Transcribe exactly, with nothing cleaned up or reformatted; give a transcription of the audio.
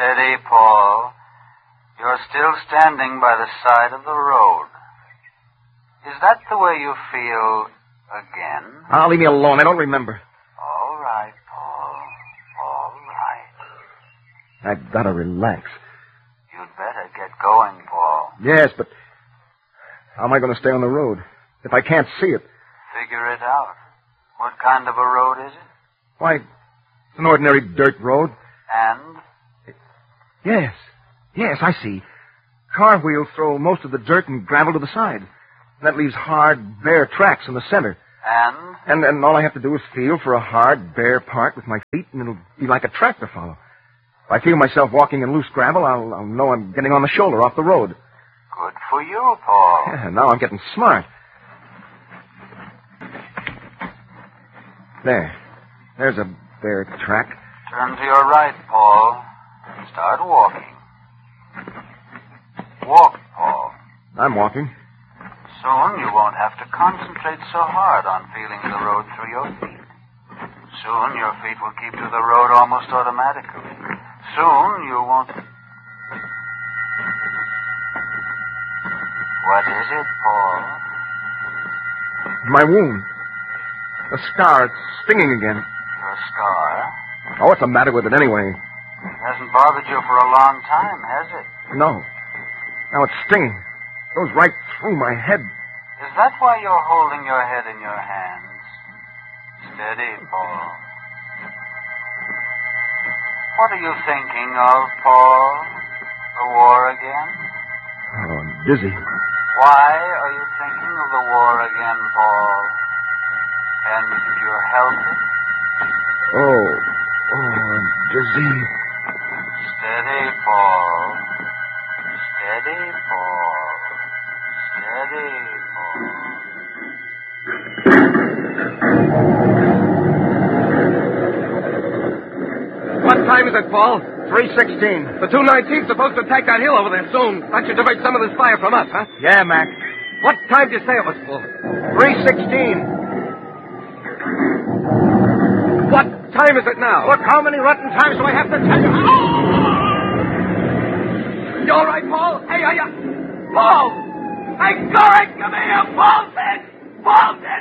Steady, Paul. You're still standing by the side of the road. Is that the way you feel again? Oh, leave me alone. I don't remember. All right, Paul. All right. I've got to relax. You'd better get going, Paul. Yes, but how am I going to stay on the road if I can't see it? Figure it out. What kind of a road is it? Why, it's an ordinary dirt road. And? Yes. Yes, I see. Car wheels throw most of the dirt and gravel to the side. That leaves hard, bare tracks in the center. And? And and all I have to do is feel for a hard, bare part with my feet, and it'll be like a track to follow. If I feel myself walking in loose gravel, I'll, I'll know I'm getting on the shoulder off the road. Good for you, Paul. Yeah, now I'm getting smart. There. There's a bare track. Turn to your right, Paul. Start walking. Walk, Paul. I'm walking. Soon you won't have to concentrate so hard on feeling the road through your feet. Soon your feet will keep to the road almost automatically. Soon you won't... What is it, Paul? My wound. The scar. It's stinging again. Your scar? Oh, what's the matter with it anyway? It hasn't bothered you for a long time, has it? No. Now it's stinging. It goes right through my head. Is that why you're holding your head in your hands? Steady, Paul. What are you thinking of, Paul? The war again? Oh, I'm dizzy. Why are you thinking of the war again, Paul? Can you help it? Oh, oh, I'm dizzy. Steady, Paul. Steady, Paul. Steady, Paul. What time is it, Paul? three sixteen. The two nineteen's supposed to attack that hill over there soon. That should divert some of this fire from us, huh? Yeah, Mac. What time did you say it was, Paul? three sixteen. What time is it now? Look, how many rotten times do I have to tell you? You all right, Paul? Hey, hey, hey. Paul! Hey, Goring, come here! Paul's dead! Paul's dead!